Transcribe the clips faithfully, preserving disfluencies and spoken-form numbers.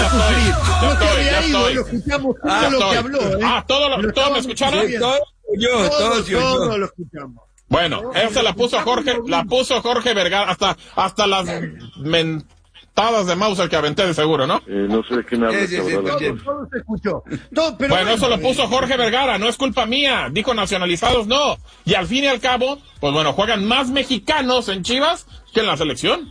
sufrir. Ya No estoy, se había ya ido, estoy. lo escuchamos todo Ah, lo estoy. que habló, ¿eh? Ah, todo lo, Lo ¿todos me estábamos escucharon? viendo. Todo yo, Todo, todo yo, todo yo. lo escuchamos. Bueno, Todo esa lo la puso escuchamos, Jorge, lo la vimos. puso Jorge Vergara, hasta, hasta las mentadas de Mauser que aventé de seguro, ¿no? Eh, no sé de qué me hablas, Sí, sí, sí, cabrón. también. Todo, todo se escuchó. Todo, pero Bueno, eso lo puso eh, Jorge Vergara, no es culpa mía. Dijo nacionalizados, no. Y al fin y al cabo, pues bueno, juegan más mexicanos en Chivas que en la selección.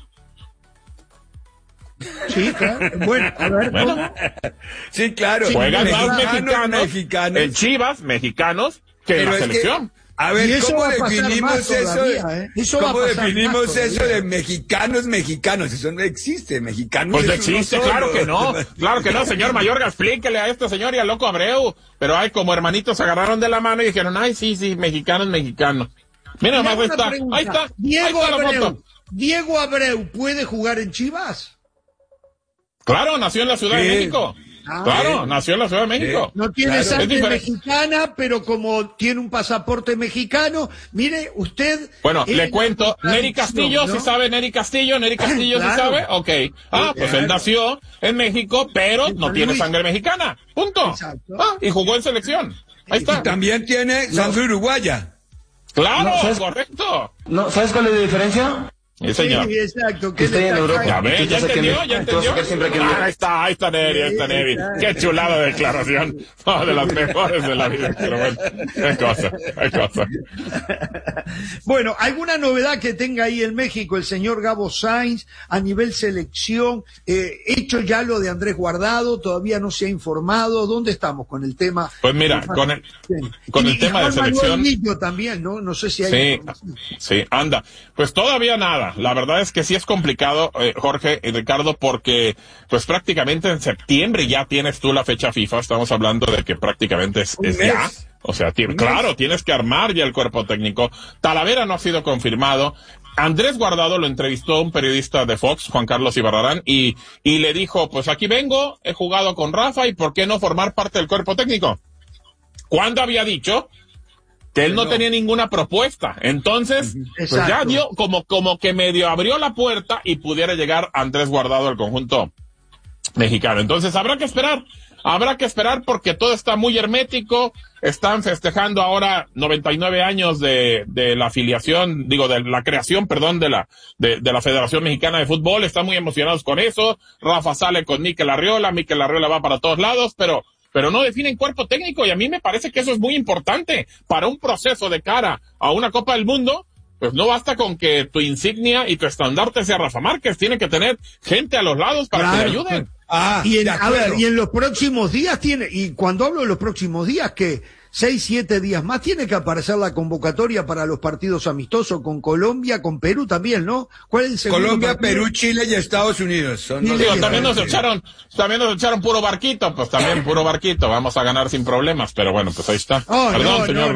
Sí, claro. Bueno, a ver, Bueno, ¿cómo? Sí, claro. juegan más mexicanos, mexicanos. en Chivas, mexicanos, que en Pero la es que, selección. a Y ver, eso ¿cómo va a pasar definimos más eso? todavía, ¿eh? Eso va a ¿Cómo pasar definimos más eso todavía. de mexicanos mexicanos? Eso no existe, mexicanos. Pues no es uno existe, solo. claro que no, claro que no, señor Mayorga, explíquele a este señor y al loco Abreu. Pero ay, como hermanitos se agarraron de la mano y dijeron, ay, sí, sí, mexicanos, mexicanos. Mira, Le nomás hago ahí una está, pregunta. ahí está, ahí Diego está la Abreu, foto. Diego Abreu, ¿puede jugar en Chivas? Claro, nació en la Ciudad Sí. de México. Ah, Claro, sí. nació en la Ciudad de México. No tiene Claro. sangre Es diferente. mexicana, pero como tiene un pasaporte mexicano, mire, usted... Bueno, es le la cuento, Neri contradicción, Castillo, ¿no? ¿sí sabe Neri Castillo? ¿Neri Castillo Claro. sí sabe? Ok. Ah, pues Claro. él nació en México, pero En no San tiene Luis. sangre mexicana. Punto. Exacto. Ah, y jugó en selección. Ahí Y está. también tiene sangre uruguaya. Claro, No, ¿sabes? correcto. No, ¿sabes cuál es la diferencia? Sí, señor. Sí, exacto. Que estoy le en está Europa. Ya cayendo. ve, ya Entonces, que entendió, me- ya te vas a entendió. sacar siempre que me- Ah, ahí está, ahí está Neri, ahí está Neri. Qué chulada de declaración. No, de las mejores de la vida. Pero bueno, qué cosa, qué cosa. Bueno, ¿alguna novedad que tenga ahí en México el señor Gabo Sainz a nivel selección? Eh, hecho ya lo de Andrés Guardado, todavía no se ha informado. ¿Dónde estamos con el tema? Pues mira, con el, con Y- el y tema de Juan Manuel selección. Millo también, ¿no? No sé si hay Sí, información. sí, anda. Pues todavía nada. La verdad es que sí es complicado, eh, Jorge y Ricardo, porque pues prácticamente en septiembre ya tienes tú la fecha FIFA. Estamos hablando de que prácticamente es, Un es mes. ya. O sea, ti- claro, tienes que armar ya el cuerpo técnico. Talavera no ha sido confirmado. Andrés Guardado lo entrevistó un periodista de Fox, Juan Carlos Ibarrarán, y, y le dijo, pues aquí vengo, he jugado con Rafa, ¿y por qué no formar parte del cuerpo técnico? ¿Cuándo había dicho? Que él no, No. tenía ninguna propuesta. Entonces, pues ya Exacto. dio, como, como que medio abrió la puerta y pudiera llegar Andrés Guardado al conjunto mexicano. Entonces, habrá que esperar. Habrá que esperar porque todo está muy hermético. Están festejando ahora noventa y nueve años de, de la afiliación, digo, de la creación, perdón, de la, de, de la Federación Mexicana de Fútbol. Están muy emocionados con eso. Rafa sale con Mikel Arriola. Mikel Arriola va para todos lados, pero pero no definen cuerpo técnico, y a mí me parece que eso es muy importante para un proceso de cara a una Copa del Mundo. Pues no basta con que tu insignia y tu estandarte sea Rafa Márquez, tiene que tener gente a los lados para Claro. que le ayuden. Ah, Y en, de a ver, acuerdo. y en los próximos días tiene, y cuando hablo de los próximos días, que seis, siete días más tiene que aparecer la convocatoria para los partidos amistosos con Colombia, con Perú también, ¿no? ¿Cuál es el segundo Colombia, partido? Perú, Chile y Estados Unidos. Son Chile los Digo, Sí, también nos sí. echaron, también nos echaron puro barquito, pues también puro barquito, vamos a ganar sin problemas, pero bueno, pues ahí está. Oh, Perdón, no, señor. no,